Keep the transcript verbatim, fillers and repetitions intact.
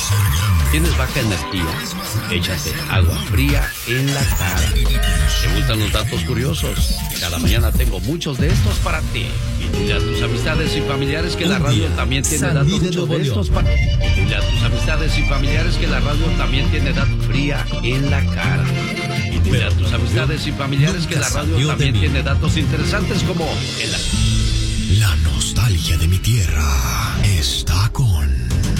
¿Tienes baja energía? Échate agua fría en la cara. ¿Te gustan los datos curiosos? Cada mañana tengo muchos de estos para ti. Y dile a tus amistades y familiares que la radio también tiene datos muchos de estos para ti. Y dile a tus amistades y familiares que la radio también tiene datos fría en la cara. Y dile a tus amistades y familiares que la radio también tiene datos interesantes como el... La nostalgia de mi tierra está con